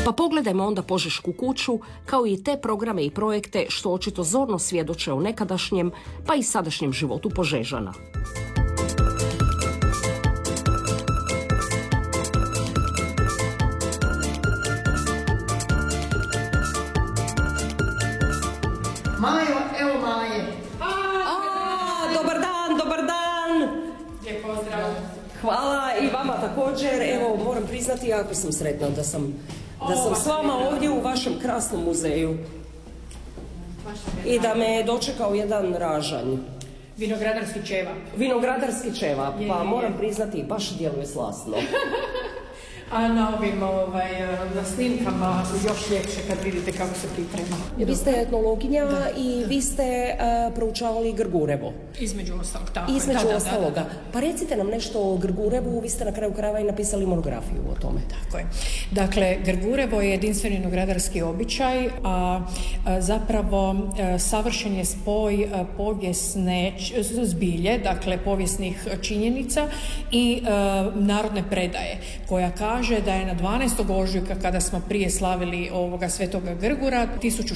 Pa pogledajmo onda Požešku kuću, kao i te programe i projekte što očito zorno svjedoče o nekadašnjem, pa i sadašnjem životu Požežana. Majo, evo Maje. Dobar dan. Lijep pozdrav. Hvala i vama također. Evo, moram priznati, jako sam sretna da sam s vama ovdje u vašem krasnom muzeju. I da me je dočekao jedan ražanj. Vinogradarski ćevap, pa moram priznati, baš djeluje slasno. A na ovim na snimkama još ljepše kad vidite kako se priprema. Vi ste etnologinja i vi ste proučavali Grgurevo. Između ostalog, tako. Da. Pa recite nam nešto o Grgurevu, vi ste na kraju krajeva i napisali monografiju o tome. Tako je. Dakle, Grgurevo je jedinstveni vinogradarski običaj, a zapravo savršen je spoj povijesne zbilje, dakle povijesnih činjenica i narodne predaje, koja kaže da je na 12. ožujka, kada smo prije slavili ovoga Svetoga Grgura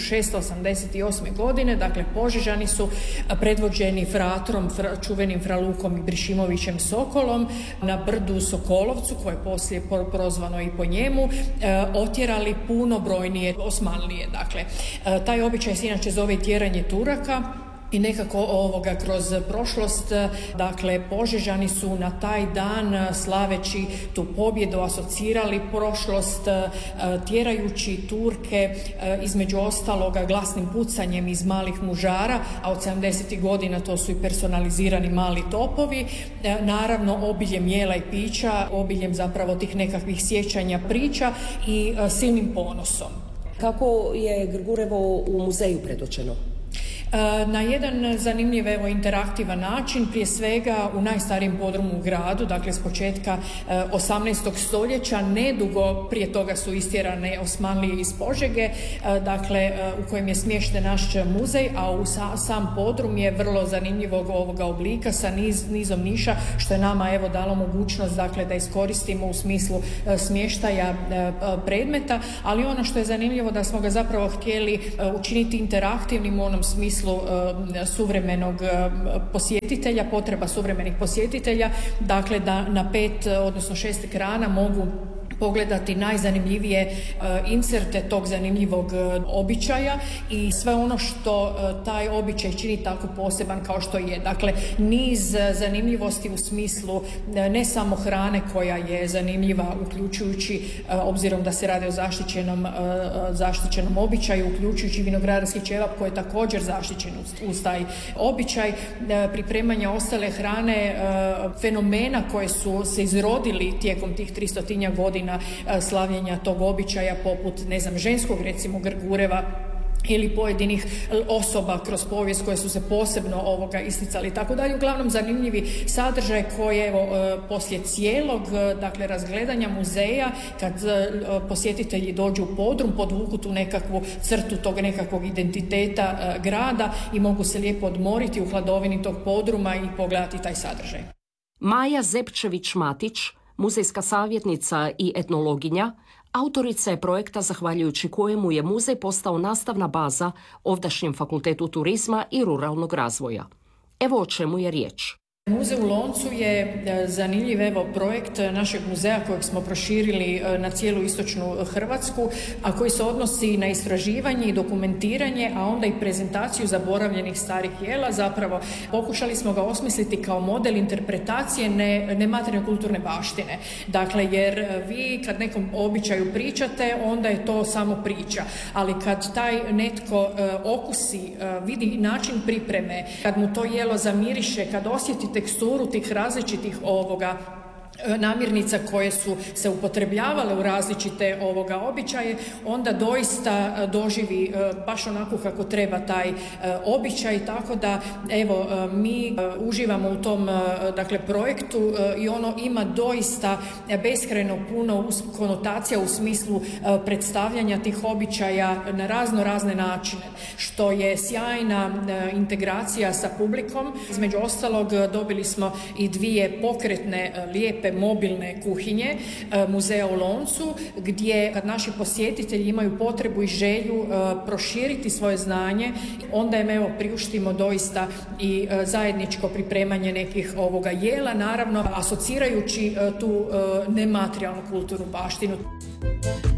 1688. godine, dakle Požežani su predvođeni fratrom, čuvenim fralukom i Brišimovićem Sokolom na brdu Sokolovcu, koje je poslije prozvano i po njemu, otjerali puno brojnije Osmanlije. Dakle, taj običaj se inače zove tjeranje Turaka. I nekako kroz prošlost, dakle, Požežani su na taj dan, slaveći tu pobjedu, asocirali prošlost, tjerajući Turke, između ostaloga glasnim pucanjem iz malih mužara, a od 70. godina to su i personalizirani mali topovi, naravno obiljem jela i pića, obiljem zapravo tih nekakvih sjećanja, priča i silnim ponosom. Kako je Grgurevo u muzeju predočeno? Na jedan zanimljiv, interaktivan način, prije svega u najstarijem podrumu u gradu, dakle s početka 18. stoljeća, nedugo prije toga su istjerane Osmanlije iz Požege, dakle u kojem je smješten naš muzej, a u sam podrum je vrlo zanimljivog ovoga oblika sa nizom niša, što je nama dalo mogućnost, dakle, da iskoristimo u smislu smještaja predmeta, ali ono što je zanimljivo da smo ga zapravo htjeli učiniti interaktivnim u onom smislu suvremenog posjetitelja, potreba suvremenih posjetitelja, dakle da na 5 odnosno 6 ekrana mogu pogledati najzanimljivije inserte tog zanimljivog običaja i sve ono što taj običaj čini tako poseban kao što je. Dakle, niz zanimljivosti u smislu ne samo hrane koja je zanimljiva, uključujući, obzirom da se radi o zaštićenom običaju, uključujući vinogradarski ćevap koji je također zaštićen uz taj običaj, pripremanja ostale hrane, fenomena koje su se izrodili tijekom tih 300 godina slavljenja tog običaja, poput, ženskog recimo Grgureva ili pojedinih osoba kroz povijest koje su se posebno isticali i tako dalje. Uglavnom zanimljivi sadržaj koje poslije cijelog, dakle, razgledanja muzeja, kad posjetitelji dođu u podrum, podvuku tu nekakvu crtu tog nekakvog identiteta grada i mogu se lijepo odmoriti u hladovini tog podruma i pogledati taj sadržaj. Maja Zepčević-Matić, muzejska savjetnica i etnologinja, autorica je projekta zahvaljujući kojemu je muzej postao nastavna baza ovdašnjem Fakultetu turizma i ruralnog razvoja. Evo o čemu je riječ. Muzej u Loncu je zanimljiv projekt našeg muzeja kojeg smo proširili na cijelu istočnu Hrvatsku, a koji se odnosi na istraživanje i dokumentiranje, a onda i prezentaciju zaboravljenih starih jela. Zapravo pokušali smo ga osmisliti kao model interpretacije nematerijalne kulturne baštine. Dakle, jer vi kad nekom običaju pričate, onda je to samo priča, ali kad taj netko okusi, vidi način pripreme, kad mu to jelo zamiriše, kad osjeti teksturu tih različitih namirnica koje su se upotrebljavale u različite običaje, onda doista doživi baš onako kako treba taj običaj, tako da mi uživamo u tom projektu i ono ima doista beskrajno puno konotacija u smislu predstavljanja tih običaja na razne načine, što je sjajna integracija sa publikom. Između ostalog dobili smo i 2 pokretne lijepe te mobilne kuhinje muzeja u Loncu, gdje kad naši posjetitelji imaju potrebu i želju proširiti svoje znanje, onda im priuštimo doista i zajedničko pripremanje nekih jela, naravno asocirajući tu nematerijalnu kulturnu baštinu.